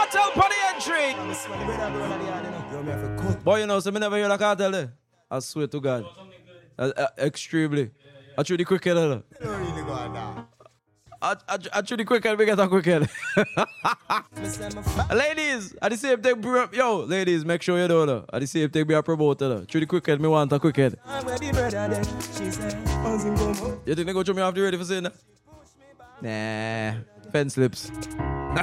Cartel for the entry. Boy, you know, so me never hear the cartel there. I swear to God. Extremely. I chew the quick head. I chew the quick head, we get a quick head. Ladies, at the same thing, yo, ladies, make sure you know that. At the same thing, be a promoter. Chew the quick head, me want a quick head. You think they go through me off the ready for saying that? Nah, fence slips.